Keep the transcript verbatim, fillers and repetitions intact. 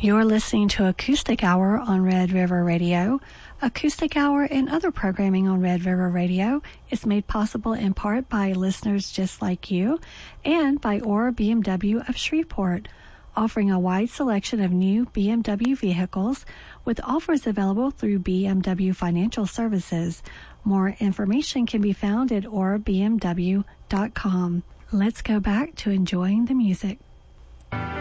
You're listening to Acoustic Hour on Red River Radio. Acoustic Hour and other programming on Red River Radio is made possible in part by listeners just like you and by Ora B M W of Shreveport, offering a wide selection of new B M W vehicles with offers available through B M W Financial Services. More information can be found at ora b m w dot com. Let's go back to enjoying the music.